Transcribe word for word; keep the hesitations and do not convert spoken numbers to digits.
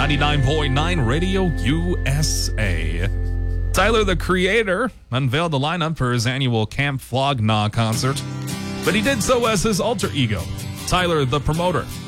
ninety-nine point nine Radio U S A. Tyler, the Creator, unveiled the lineup for his annual Camp Flog Gnaw concert, but he did so as his alter ego, Tyler, the Promoter.